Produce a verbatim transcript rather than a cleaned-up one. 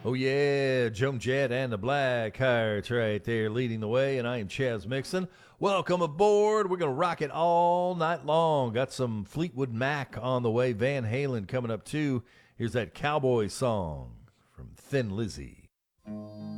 Oh, yeah, Joan Jett and the Blackhearts right there leading the way, and I am Chaz Mixon. Welcome aboard. We're going to rock it all night long. Got some Fleetwood Mac on the way, Van Halen coming up too. Here's that cowboy song from Thin Lizzy.